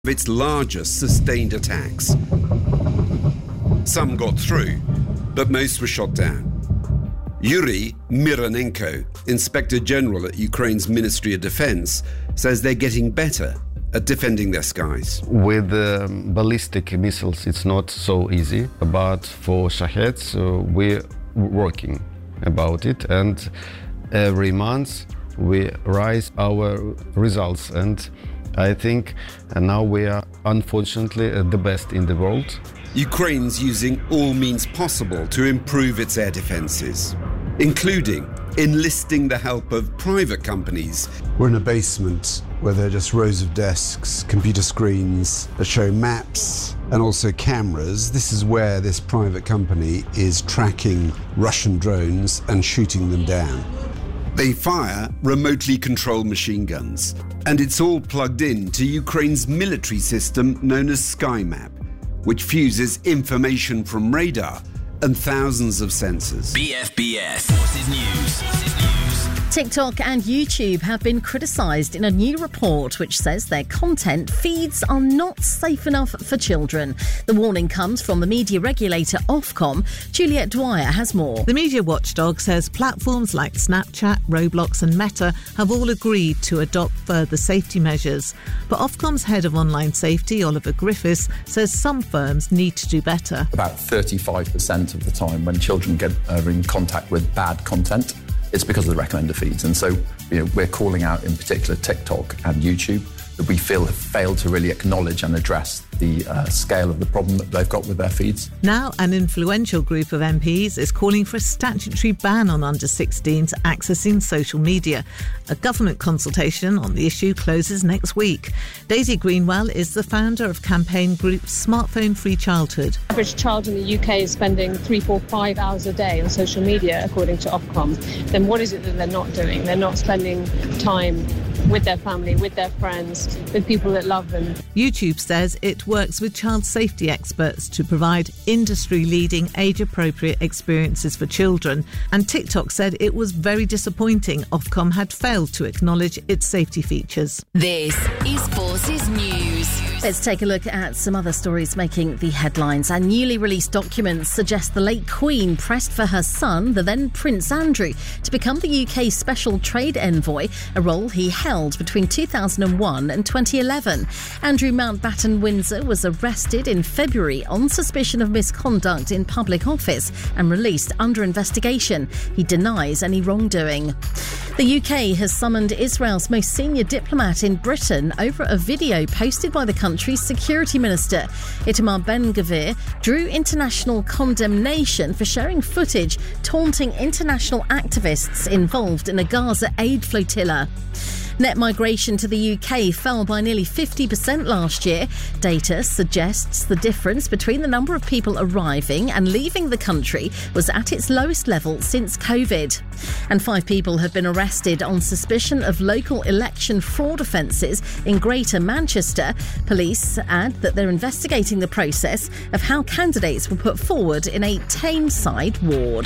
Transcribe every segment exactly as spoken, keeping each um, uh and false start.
of its largest sustained attacks. Some got through, but most were shot down. Yuri Mironenko, Inspector General at Ukraine's Ministry of Defense, says they're getting better at defending their skies. With um, ballistic missiles, it's not so easy, but for Shaheds, uh, we're working about it, and every month we rise our results, and I think now we are unfortunately the best in the world. Ukraine's using all means possible to improve its air defences, including enlisting the help of private companies. We're in a basement where there are just rows of desks, computer screens that show maps and also cameras. This is where this private company is tracking Russian drones and shooting them down. They fire remotely controlled machine guns, and it's all plugged in to Ukraine's military system known as SkyMap, which fuses information from radar and thousands of sensors. B F B S Forces News. Forces News. TikTok and YouTube have been criticised in a new report which says their content feeds are not safe enough for children. The warning comes from the media regulator Ofcom. Juliette Dwyer has more. The media watchdog says platforms like Snapchat, Roblox and Meta have all agreed to adopt further safety measures. But Ofcom's head of online safety, Oliver Griffiths, says some firms need to do better. About thirty-five percent of the time when children get are in contact with bad content, it's because of the recommender feeds. And so, you know, we're calling out in particular TikTok and YouTube that we feel have failed to really acknowledge and address the uh, scale of the problem that they've got with their feeds. Now, an influential group of M Ps is calling for a statutory ban on under sixteens accessing social media. A government consultation on the issue closes next week. Daisy Greenwell is the founder of campaign group Smartphone Free Childhood. The average child in the U K is spending three, four, five hours a day on social media, according to Ofcom. Then what is it that they're not doing? They're not spending time with their family, with their friends, with people that love them. YouTube says it works with child safety experts to provide industry-leading age-appropriate experiences for children. And TikTok said it was very disappointing Ofcom had failed to acknowledge its safety features. This is Forces News. Let's take a look at some other stories making the headlines. And newly released documents suggest the late Queen pressed for her son, the then Prince Andrew, to become the U K Special Trade Envoy, a role he held between two thousand one and twenty eleven. Andrew Mountbatten Windsor was arrested in February on suspicion of misconduct in public office and released under investigation. He denies any wrongdoing. The U K has summoned Israel's most senior diplomat in Britain over a video posted by the country's security minister. Itamar Ben-Gvir drew international condemnation for sharing footage taunting international activists involved in a Gaza aid flotilla. Net migration to the U K fell by nearly fifty percent last year. Data suggests the difference between the number of people arriving and leaving the country was at its lowest level since COVID. And five people have been arrested on suspicion of local election fraud offences in Greater Manchester. Police add that they're investigating the process of how candidates were put forward in a Tameside ward.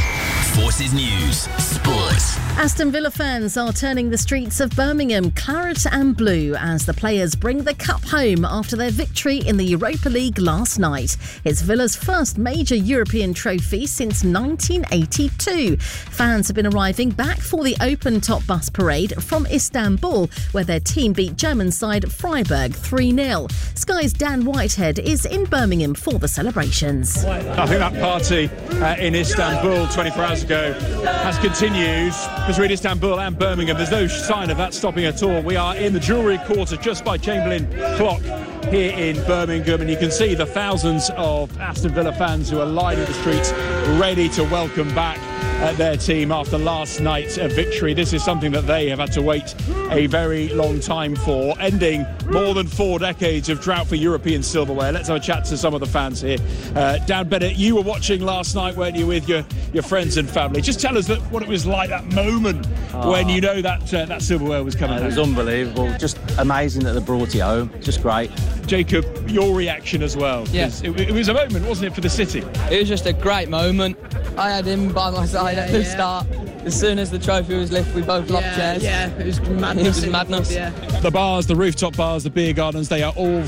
Forces News. Sports. Aston Villa fans are turning the streets of Birmingham claret and blue as the players bring the cup home after their victory in the Europa League last night. It's Villa's first major European trophy since nineteen eighty-two. Fans have been arriving back for the open-top bus parade from Istanbul, where their team beat German side Freiburg three nil. Sky's Dan Whitehead is in Birmingham for the celebrations. I think that party uh, in Istanbul twenty-four hours ago has continued between Istanbul and Birmingham. There's no sign of that stopping at all. We are in the Jewellery Quarter just by Chamberlain Clock here in Birmingham, and you can see the thousands of Aston Villa fans who are lining the streets ready to welcome back uh, their team after last night's uh, victory. This is something that they have had to wait a very long time for, ending more than four decades of drought for European silverware. Let's have a chat to some of the fans here. Uh, Dan Bennett, you were watching last night, weren't you, with your, your friends and family? Just tell us that, what it was like, that moment oh. when you know that uh, that silverware was coming oh, It was home. unbelievable. Just amazing that they brought it home. Just great. Jacob, your reaction as well. Yes. Yeah. It, it was a moment, wasn't it, for the city? It was just a great moment. I had him by my side yeah, at the yeah. start. as soon as the trophy was lifted, we both locked yeah, chairs. Yeah, it was madness. It was madness. Yeah. The bars, the rooftop bars, the beer gardens, they are all